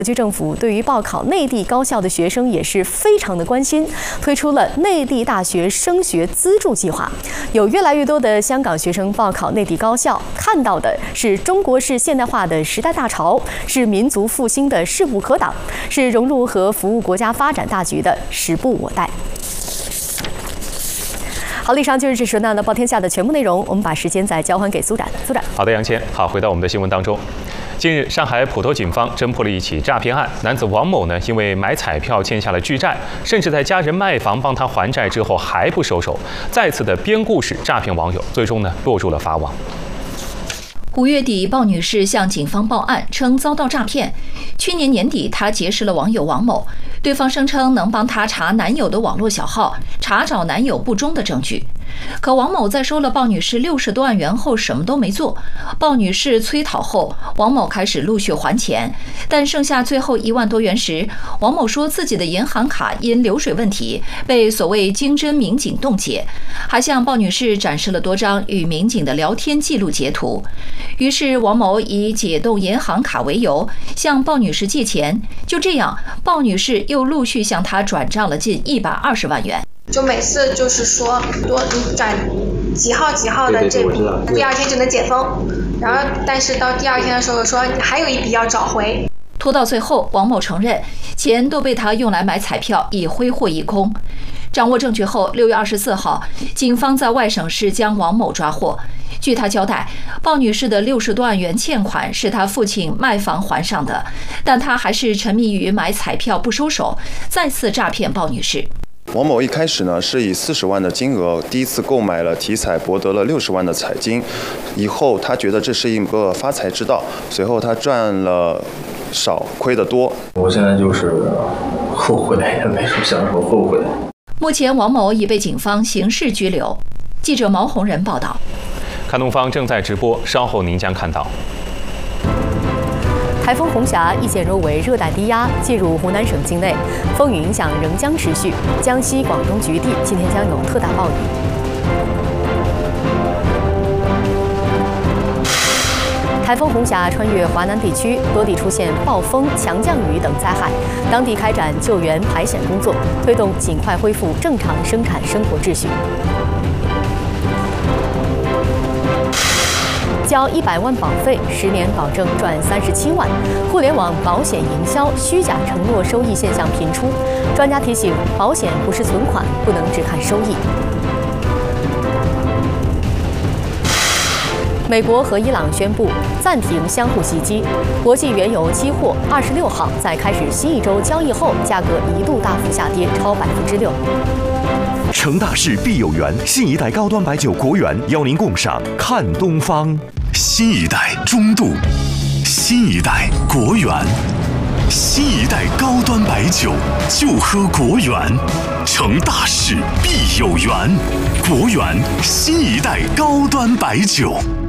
区政府对于报考内地高校的学生也是非常的关心，推出了内地大学升学资助计划。有越来越多的香港学生报考内地高校，看到的是中国式现代化的时代大潮，是民族复兴的势不可挡，是融入和服务国家发展大局的时不我待。好，以上就是这时段的《报天下》的全部内容。我们把时间再交还给苏展。苏展， 好的，杨谦，好，回到我们的新闻当中。近日，上海普陀警方侦破了一起诈骗案。男子王某呢，因为买彩票欠下了巨债，甚至在家人卖房帮他还债之后还不收手，再次的编故事诈骗网友，最终呢落入了法网。 5月底，鲍女士向警方报案，称遭到诈骗。去年年底，她结识了网友王某，对方声称能帮她查男友的网络小号，查找男友不忠的证据。可王某在收了鲍女士60多万元后，什么都没做。鲍女士催讨后，王某开始陆续还钱，但剩下最后1万多元时，王某说自己的银行卡因流水问题被所谓经侦民警冻结，还向鲍女士展示了多张与民警的聊天记录截图。于是王某以解冻银行卡为由向鲍女士借钱，就这样，鲍女士又陆续向他转账了近120万元。 就每次就是说多你转几号的这笔，第二天就能解封，然后但是到第二天的时候说还有一笔要找回。 拖到最后，王某承认钱都被他用来买彩票，已挥霍一空。掌握证据后，6月24号，警方在外省市将王某抓获。据他交代，鲍女士的60多万元欠款是他父亲卖房还上的，但他还是沉迷于买彩票不收手，再次诈骗鲍女士。 王某一开始呢是以40万的金额第一次购买了体彩，博得了60万的彩金，以后他觉得这是一个发财之道，随后他赚了少，亏得多。 我现在就是后悔，也没说想什么后悔。 目前王某已被警方刑事拘留。记者毛红仁报道。 看东方正在直播，稍后您将看到。 台风红霞易减弱为热带低压，进入湖南省境内，风雨影响仍将持续。江西、广东局地今天将有特大暴雨。台风红霞穿越华南地区，多地出现暴风、强降雨等灾害，当地开展救援排险工作，推动尽快恢复正常生产生活秩序。交100万保费，10年保证赚37万。互联网保险营销虚假承诺收益现象频出，专家提醒，保险不是存款，不能只看收益。美国和伊朗宣布暂停相互袭击。国际原油期货26号在开始新一周交易后，价格一度大幅下跌超6%。 成大事必有缘，新一代高端白酒国源邀您共赏看东方。新一代中度，新一代国源，新一代高端白酒就喝国源。成大事必有缘，国源新一代高端白酒。